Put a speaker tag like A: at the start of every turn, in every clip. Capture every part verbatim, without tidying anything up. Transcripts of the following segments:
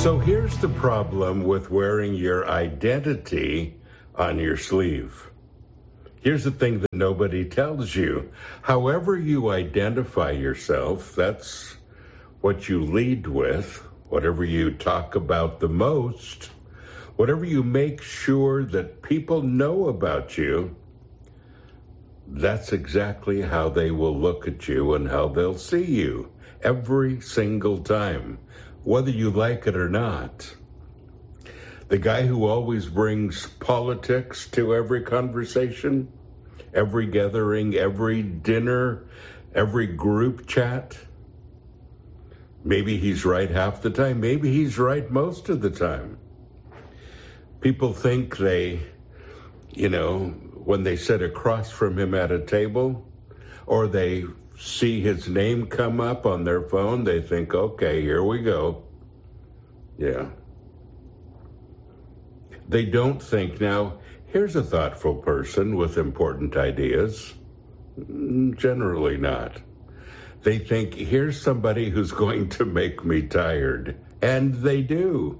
A: So here's the problem with wearing your identity on your sleeve. Here's the thing that nobody tells you. However you identify yourself, that's what you lead with, whatever you talk about the most, whatever you make sure that people know about you, that's exactly how they will look at you and how they'll see you every single time, whether you like it or not. The guy who always brings politics to every conversation, every gathering, every dinner, every group chat, maybe he's right half the time, maybe he's right most of the time. People think they, you know, when they sit across from him at a table, or they see his name come up on their phone, they think, okay, here we go. Yeah. They don't think, now, here's a thoughtful person with important ideas. Generally not. They think, here's somebody who's going to make me tired. And they do.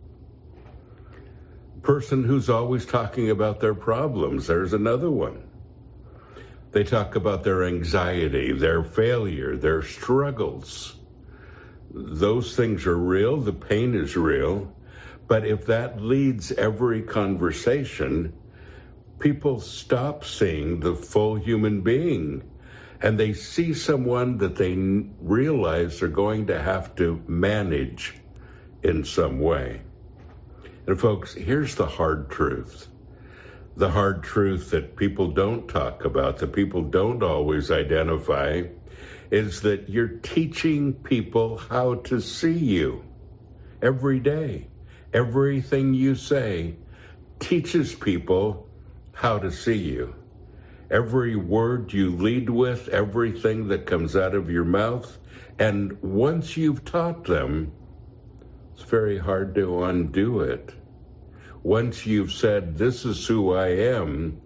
A: Person who's always talking about their problems, there's another one. They talk about their anxiety, their failure, their struggles. Those things are real, the pain is real. But if that leads every conversation, people stop seeing the full human being, and they see someone that they realize they're going to have to manage in some way. And folks, here's the hard truth. The hard truth that people don't talk about, that people don't always identify, is that you're teaching people how to see you every day. Everything you say teaches people how to see you. Every word you lead with, everything that comes out of your mouth, and once you've taught them, it's very hard to undo it. Once you've said, this is who I am,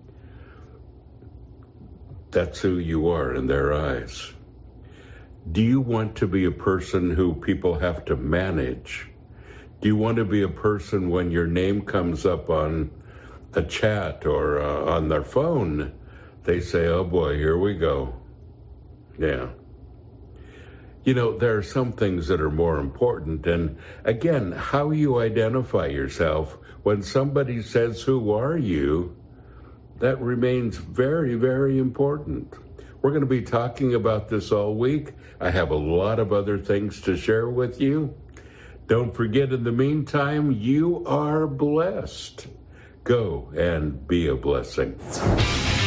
A: that's who you are in their eyes. Do you want to be a person who people have to manage? Do you want to be a person when your name comes up on a chat or uh, on their phone, they say, oh boy, here we go. Yeah. You know, there are some things that are more important. And again, how you identify yourself, when somebody says, who are you? That remains very, very important. We're going to be talking about this all week. I have a lot of other things to share with you. Don't forget, in the meantime, you are blessed. Go and be a blessing.